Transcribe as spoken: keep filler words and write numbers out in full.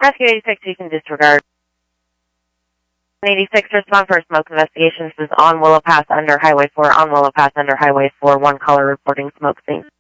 Rescue eighty-six, you can disregard. eighty-six, respond for smoke investigations. This is on Willow Pass under Highway four, on Willow Pass under Highway four, one caller reporting smoke scene.